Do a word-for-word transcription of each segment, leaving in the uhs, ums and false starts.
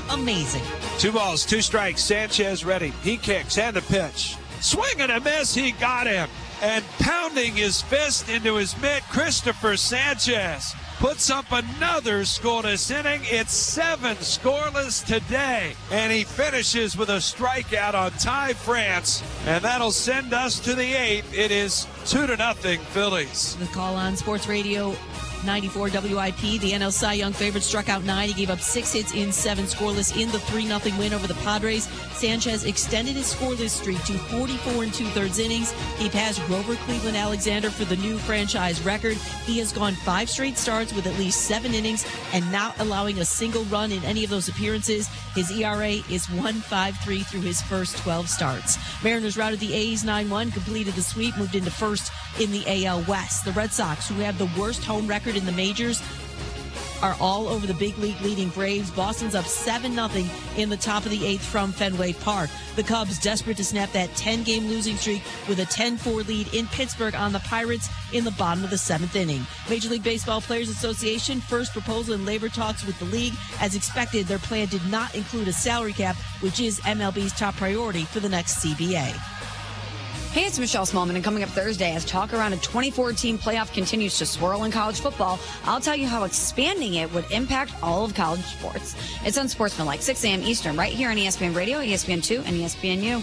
amazing. Two balls, two strikes. Sanchez ready. He kicks and a pitch. Swing and a miss. He got him. And pounding his fist into his mitt, Christopher Sanchez puts up another scoreless inning. It's seven scoreless today. And he finishes with a strikeout on Ty France. And that'll send us to the eighth. It is two to nothing Phillies. The call on Sports Radio ninety-four W I P. The N L Cy Young favorite struck out nine. He gave up six hits in seven scoreless in the three nothing win over the Padres. Sanchez extended his scoreless streak to forty-four and two-thirds innings. He passed Grover Cleveland Alexander for the new franchise record. He has gone five straight starts with at least seven innings and not allowing a single run in any of those appearances. His E R A is one point five three through his first twelve starts. Mariners routed the A's nine one, completed the sweep, moved into first in the A L West. The Red Sox, who have the worst home record in the majors, are all over the big league leading Braves. Boston's up seven nothing in the top of the eighth from Fenway Park. The Cubs desperate to snap that ten-game losing streak with a ten four lead in Pittsburgh on the Pirates in the bottom of the seventh inning. Major League Baseball Players Association first proposal in labor talks with the league. As expected, their plan did not include a salary cap, which is M L B's top priority for the next C B A. Hey, it's Michelle Smallman, and coming up Thursday, as talk around a twenty fourteen playoff continues to swirl in college football, I'll tell you how expanding it would impact all of college sports. It's Unsportsmanlike, six a.m. Eastern, right here on E S P N Radio, E S P N two, and E S P N U.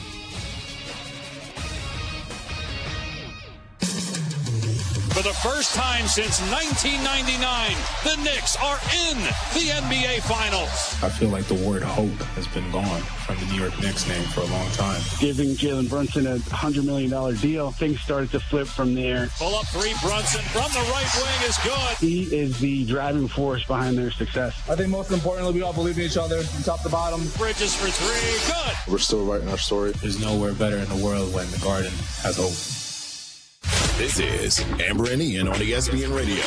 For the first time since nineteen ninety-nine, the Knicks are in the N B A Finals. I feel like the word hope has been gone from the New York Knicks name for a long time. Giving Jalen Brunson a one hundred million dollars deal, things started to flip from there. Pull up three, Brunson from the right wing is good. He is the driving force behind their success. I think most importantly, we all believe in each other from top to bottom. Bridges for three, good. We're still writing our story. There's nowhere better in the world when the Garden has hope. This is Amber and Ian on E S P N Radio.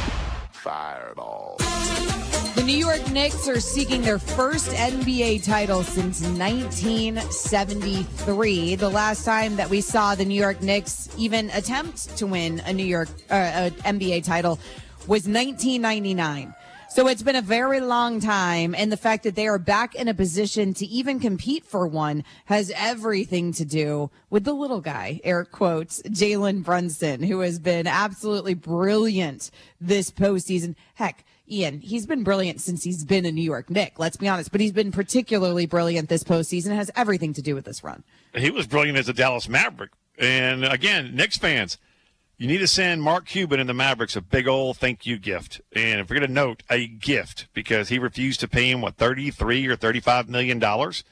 Fireball. The New York Knicks are seeking their first N B A title since nineteen seventy-three. The last time that we saw the New York Knicks even attempt to win a New York uh, a N B A title was nineteen ninety-nine. So it's been a very long time, and the fact that they are back in a position to even compete for one has everything to do with the little guy, air quotes, Jalen Brunson, who has been absolutely brilliant this postseason. Heck, Ian, he's been brilliant since he's been a New York Knick, let's be honest, but he's been particularly brilliant this postseason. It has everything to do with this run. He was brilliant as a Dallas Maverick. And again, Knicks fans, you need to send Mark Cuban and the Mavericks a big old thank you gift. And if we're going to note, a gift, because he refused to pay him, what, thirty-three or thirty-five million dollars.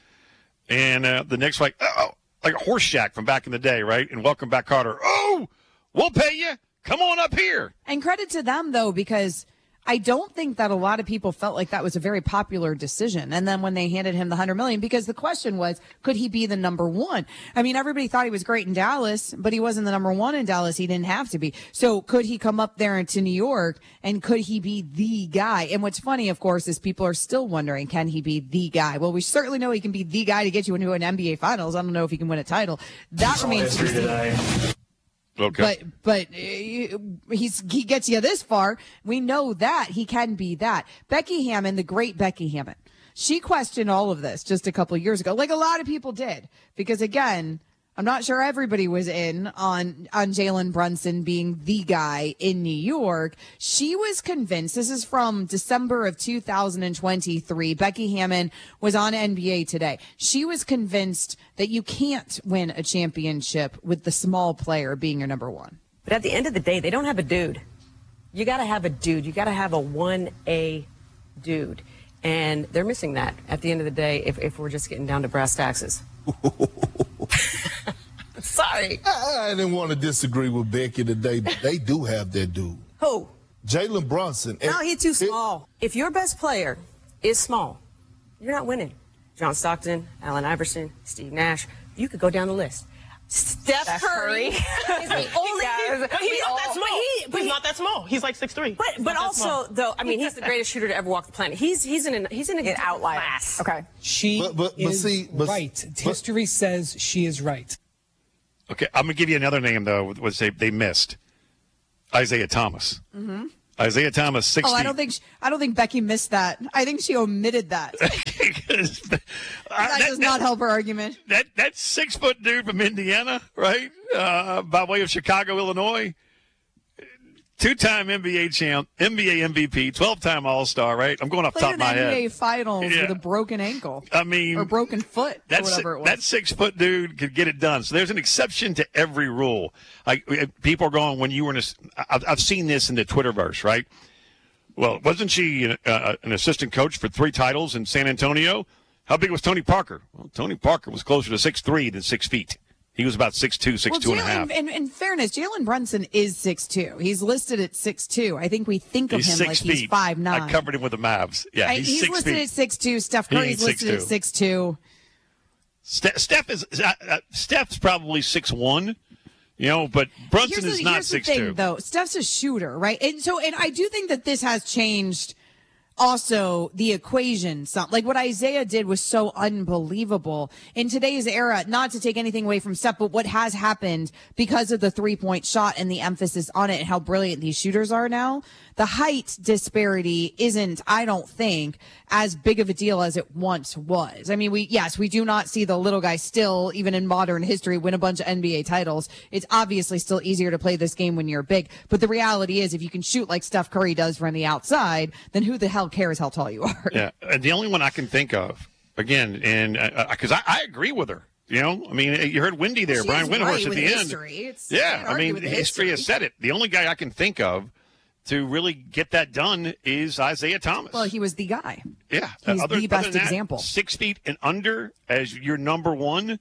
And uh, the Knicks were like, oh, like a horse shack from back in the day, right? And welcome back, Carter. Oh, we'll pay you. Come on up here. And credit to them, though, because I don't think that a lot of people felt like that was a very popular decision. And then when they handed him the one hundred million dollars, because the question was, could he be the number one? I mean, everybody thought he was great in Dallas, but he wasn't the number one in Dallas. He didn't have to be. So could he come up there into New York, and could he be the guy? And what's funny, of course, is people are still wondering, can he be the guy? Well, we certainly know he can be the guy to get you into an N B A Finals. I don't know if he can win a title. That remains to be seen. Okay. But but uh, he's he gets you this far. We know that he can be that. Becky Hammon, the great Becky Hammon, she questioned all of this just a couple of years ago, like a lot of people did, because again, I'm not sure everybody was in on on Jalen Brunson being the guy in New York. She was convinced. This is from December of two thousand twenty-three. Becky Hammon was on N B A Today. She was convinced that you can't win a championship with the small player being your number one. But at the end of the day, they don't have a dude. You got to have a dude. You got to have a one A dude. And they're missing that at the end of the day if, if we're just getting down to brass taxes. Sorry. I, I didn't want to disagree with Becky today, but they do have that dude. Who? Jalen Brunson. No, he's too small. It, if your best player is small, you're not winning. John Stockton, Allen Iverson, Steve Nash. You could go down the list. Steph, Steph Curry. He's the only guy. But he's not that small. But he, but he's he, not that small. He's like six three. But but also though, I mean, he's the greatest shooter to ever walk the planet. He's he's in an he's in a an outlier. Class. Okay. She but, but, but is see, but, right. But, History says she is right. Okay, I'm going to give you another name, though, which they, they missed. Isaiah Thomas. Mm-hmm. Isaiah Thomas, six Oh, feet. I don't think she, I don't think Becky missed that. I think she omitted that. that that does not help her argument. That that six foot dude from Indiana, right? Uh, by way of Chicago, Illinois. Two time N B A champ, N B A M V P, twelve time All Star, right? I'm going off the top Played of my in N B A head. Finals Yeah. with a broken ankle. I mean, or broken foot, or That, whatever it was. that six foot dude could get it done. So there's an exception to every rule. Like people are going when you were in a. I've, I've seen this in the Twitterverse, right? Well, wasn't she an, uh, an assistant coach for three titles in San Antonio? How big was Tony Parker? Well, Tony Parker was closer to six three than six feet. He was about six two, six two well, and a half. In, in fairness, Jalen Brunson is six two. He's listed at six two. I think we think of He's him six like feet. he's five nine. I covered him with the Mavs. Yeah, I- he's, he's six listed feet. at six two. Steph He Curry's ain't listed at six two. six two. Ste- Steph is uh, uh, Steph's probably six one, you know, but Brunson here's is the, not here's six the thing, two. though. Steph's a shooter, right? And so, and I do think that this has changed. Also, the equation, some like what Isaiah did was so unbelievable in today's era. Not to take anything away from Steph, but what has happened because of the three point shot and the emphasis on it and how brilliant these shooters are now. The height disparity isn't, I don't think, as big of a deal as it once was. I mean, we, yes, we do not see the little guy still, even in modern history, win a bunch of N B A titles. It's obviously still easier to play this game when you're big. But the reality is, if you can shoot like Steph Curry does from the outside, then who the hell cares how tall you are? Yeah, and the only one I can think of, again, and because uh, I, I agree with her. You know, I mean, you heard Wendy there, She Brian is Windhorst right at with the history. end. It's- you yeah, can't I argue mean, with history, history. has said it. The only guy I can think of to really get that done is Isaiah Thomas. Well, he was the guy. Yeah, He's other, the other best than that, example. Six feet and under as your number one.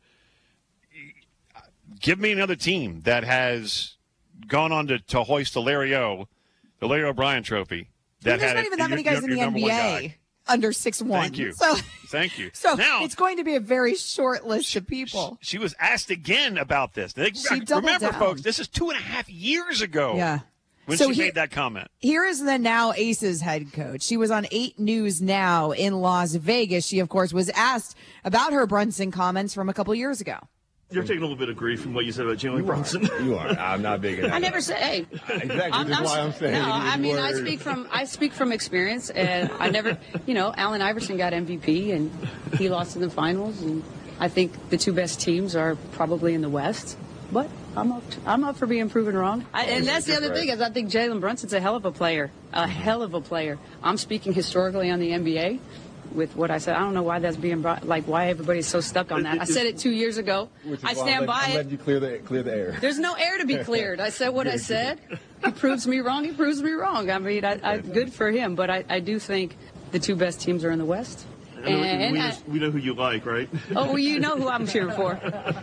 Give me another team that has gone on to, to hoist the Larry O, the Larry O'Brien Trophy. That There's had not it- even that many your- guys in your the number N B one A guy. under six one. Thank you. So, Thank you. so now, it's going to be a very short list of people. she was asked again about this. They, She doubled remember, down. folks, this is two and a half years ago. Yeah. When So she he- made that comment. Here is the now Aces head coach. She was on eight News Now in Las Vegas. She, of course, was asked about her Brunson comments from a couple years ago. You're taking a little bit of grief from what you said about Jalen Brunson. You are. I'm not big enough. I never say. Hey, Exactly. That's why I'm saying. No, I mean, I Word. speak from I speak from experience, and I never, you know, Allen Iverson got M V P, and he lost in the finals, and I think the two best teams are probably in the West. But I'm up. To, I'm up for being proven wrong. I, and that's the other thing is I think Jalen Brunson's a hell of a player, a hell of a player. I'm speaking historically on the N B A. With what I said, I don't know why that's being brought, like why everybody's so stuck on that. I said it two years ago. Which is I why stand I'm by letting, I'm it. letting you clear the clear the air. There's no air to be cleared. I said what I said. He proves me wrong. He proves me wrong. I mean, I, I, good for him. But I, I do think the two best teams are in the West. And, we- And, we, I- just- we know who you like, right? oh, well, you know who I'm cheering for.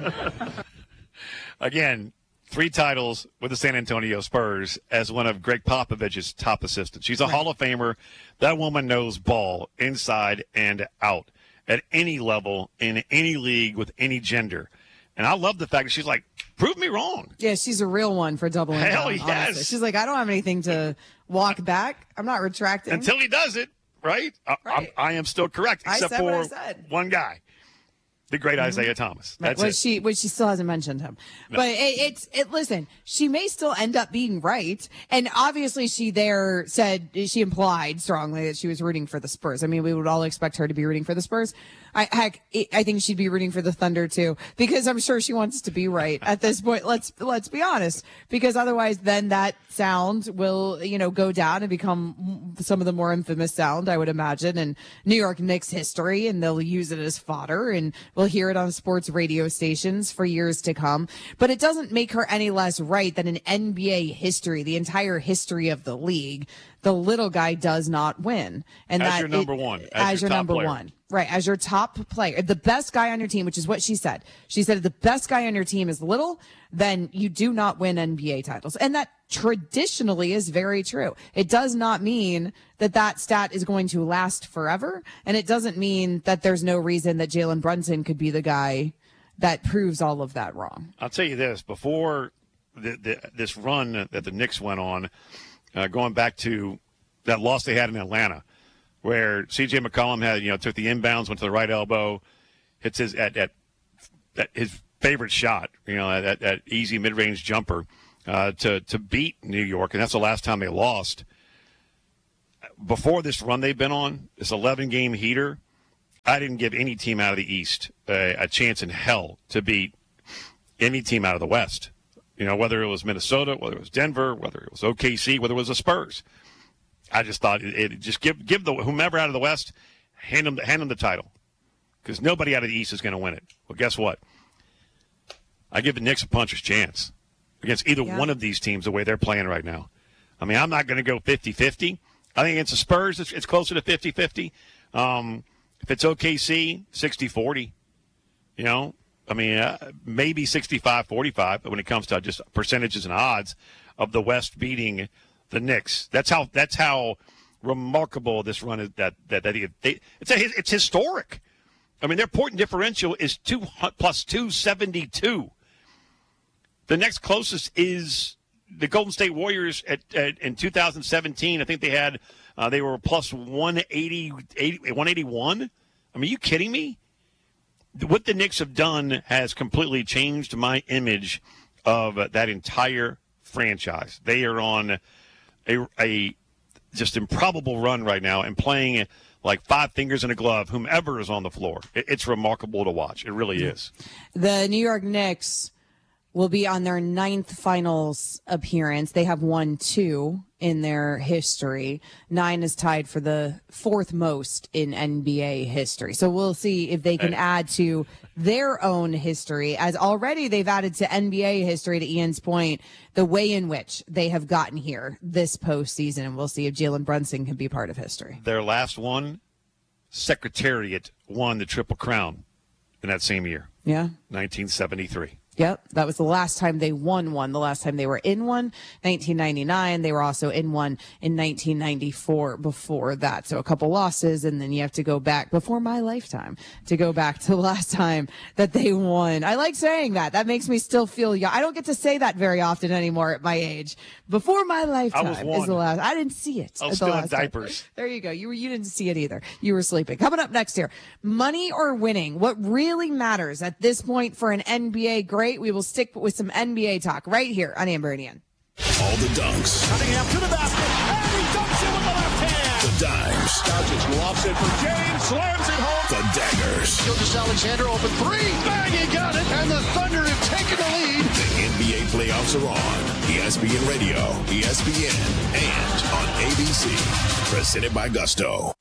Again, three titles with the San Antonio Spurs as one of Greg Popovich's top assistants. She's a Hall of Famer. That woman knows ball inside and out at any level, in any league, with any gender. And I love the fact that she's like, prove me wrong. Yeah, she's a real one for doubling Hell down. yes. honestly. She's like, I don't have anything to walk back. I'm not retracting. Until he does it, right? I, I'm, I am still correct, I except said what I for said. one guy, the great Isaiah Thomas. Right, That's which it. she which she still hasn't mentioned him. No. But it, it's it. Listen, she may still end up being right, and obviously she there said she implied strongly that she was rooting for the Spurs. I mean, we would all expect her to be rooting for the Spurs. I heck, I think she'd be rooting for the Thunder too, because I'm sure she wants to be right at this point. Let's let's be honest, because otherwise, then that sound will you know go down and become some of the more infamous sound, I would imagine, in New York Knicks history, and they'll use it as fodder, and we'll hear it on sports radio stations for years to come. But it doesn't make her any less right than in N B A history, the entire history of the league, the little guy does not win, and As that your number it- one, as as, your your top number player. one. Right, as your top player, the best guy on your team, which is what she said. She said if the best guy on your team is little, then you do not win N B A titles. And that traditionally is very true. It does not mean that that stat is going to last forever. And it doesn't mean that there's no reason that Jalen Brunson could be the guy that proves all of that wrong. I'll tell you this, before the, the, this run that the Knicks went on, uh, going back to that loss they had in Atlanta, where C J McCollum had, you know, took the inbounds, went to the right elbow, hits his at, at, at his favorite shot, you know, that, that easy mid-range jumper uh, to to beat New York, and that's the last time they lost. before this run they've been on, this eleven-game heater, I didn't give any team out of the East uh, a chance in hell to beat any team out of the West. You know, whether it was Minnesota, whether it was Denver, whether it was O K C, whether it was the Spurs. I just thought it, it just give give the whomever out of the West, hand them hand them the title, because nobody out of the East is going to win it. Well, guess what? I give the Knicks a puncher's chance against either yeah. one of these teams the way they're playing right now. I mean, I'm not going to go fifty-fifty. I think against the Spurs, it's, it's closer to fifty-fifty. Um, if it's O K C, sixty-forty. You know, I mean, uh, maybe sixty-five forty-five, but when it comes to just percentages and odds of the West beating the Knicks, that's how that's how remarkable this run is. That that, that they, it's a, it's historic. I mean, their point differential is two plus two seventy-two. The next closest is the Golden State Warriors at, at in two thousand seventeen. I think they had uh, they were plus one eighty, one eighty-one. I mean, are you kidding me? What the Knicks have done has completely changed my image of uh, that entire franchise. They are on a, a just improbable run right now and playing like five fingers in a glove, whomever is on the floor. It, it's remarkable to watch. It really is. The New York Knicks will be on their ninth finals appearance. They have won two in their history. Nine is tied for the fourth most in N B A history. So we'll see if they can add to their own history, as already they've added to N B A history, to Ian's point, the way in which they have gotten here this postseason. And we'll see if Jalen Brunson can be part of history. Their last one, Secretariat won the Triple Crown in that same year. Yeah. nineteen seventy-three. Yep, that was the last time they won one. The last time they were in one, nineteen ninety-nine. They were also in one in nineteen ninety-four before that. So a couple losses, and then you have to go back before my lifetime to go back to the last time that they won. I like saying that. That makes me still feel young. I don't get to say that very often anymore at my age. Before my lifetime I was one. is the last. I didn't see it. I was at the still in last diapers. Time. There you go. You were. You didn't see it either. You were sleeping. Coming up next here, money or winning? What really matters at this point for an N B A great? We will stick with some N B A talk right here on Amber and Ian. All the dunks. Cunningham to the basket, and he dunks it with the left hand. The dimes. Doncic lofts it for James, slams it home. The daggers. Gilgeous Alexander open three. Bang, he got it, and the Thunder have taken the lead. The N B A playoffs are on E S P N Radio, E S P N, and on A B C. Presented by Gusto.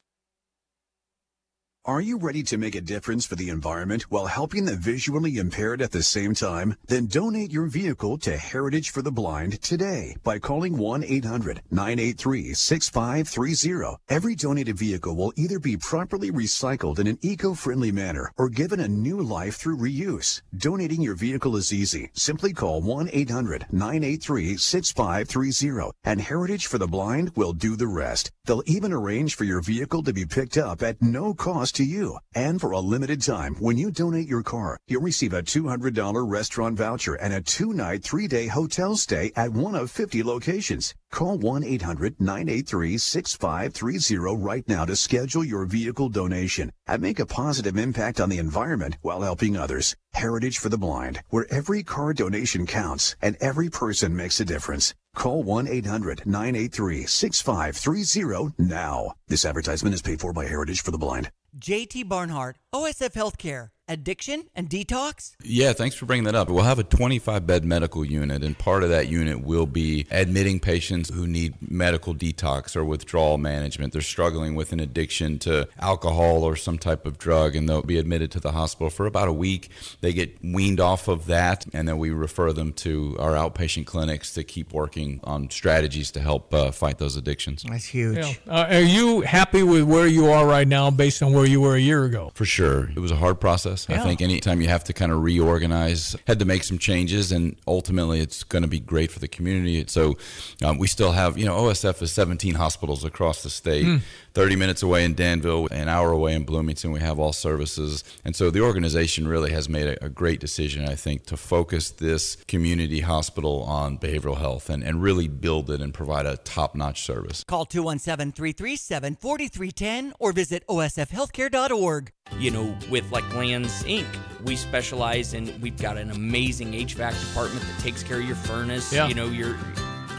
Are you ready to make a difference for the environment while helping the visually impaired at the same time? Then donate your vehicle to Heritage for the Blind today by calling one eight hundred nine eight three six five three zero. Every donated vehicle will either be properly recycled in an eco-friendly manner or given a new life through reuse. Donating your vehicle is easy. Simply call one eight hundred nine eight three six five three zero and Heritage for the Blind will do the rest. They'll even arrange for your vehicle to be picked up at no cost to you. And for a limited time, when you donate your car, you'll receive a two hundred dollars restaurant voucher and a two-night, three-day hotel stay at one of fifty locations. Call one eight hundred nine eight three six five three zero right now to schedule your vehicle donation and make a positive impact on the environment while helping others. Heritage for the Blind, where every car donation counts and every person makes a difference. Call one eight hundred nine eight three six five three zero now. This advertisement is paid for by Heritage for the Blind. J T Barnhart, O S F Healthcare. Addiction and detox? Yeah, thanks for bringing that up. We'll have a twenty-five bed medical unit, and part of that unit will be admitting patients who need medical detox or withdrawal management. They're struggling with an addiction to alcohol or some type of drug, and they'll be admitted to the hospital for about a week. They get weaned off of that, and then we refer them to our outpatient clinics to keep working on strategies to help uh, fight those addictions. That's huge. Yeah. Uh, are you happy with where you are right now based on where you were a year ago? For sure. It was a hard process. Yeah. I think anytime you have to kind of reorganize, had to make some changes, and ultimately it's going to be great for the community. So um, we still have, you know, O S F is seventeen hospitals across the state, mm. thirty minutes away in Danville, an hour away in Bloomington. We have all services. And so the organization really has made a, a great decision, I think, to focus this community hospital on behavioral health and, and really build it and provide a top-notch service. Call two one seven, three three seven, four three one zero or visit O S F healthcare dot org. You know, with like Lands Incorporated, we specialize in, we've got an amazing H V A C department that takes care of your furnace, yeah. you know, your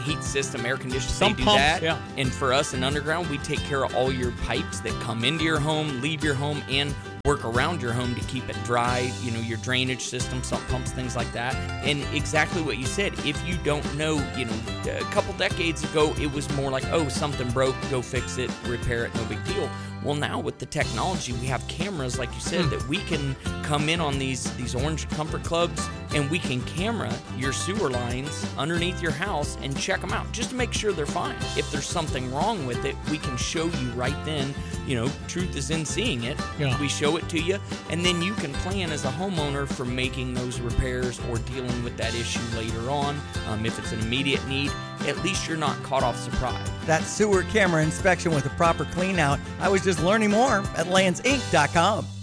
heat system, air conditioning, Some they do pumps, that. yeah. And for us in underground, we take care of all your pipes that come into your home, leave your home, and work around your home to keep it dry, you know, your drainage system, sump pumps, things like that. And exactly what you said, if you don't know, you know, a couple decades ago, it was more like, oh, something broke, go fix it, repair it, no big deal. Well, now with the technology, we have cameras, like you said, that we can come in on these, these Orange Comfort Clubs, and we can camera your sewer lines underneath your house and check them out just to make sure they're fine. If there's something wrong with it, we can show you right then. You know, truth is in seeing it. Yeah. We show it to you, and then you can plan as a homeowner for making those repairs or dealing with that issue later on. Um, if it's an immediate need, at least you're not caught off surprise. That sewer camera inspection with a proper clean out. I was just learning more at lands inc dot com.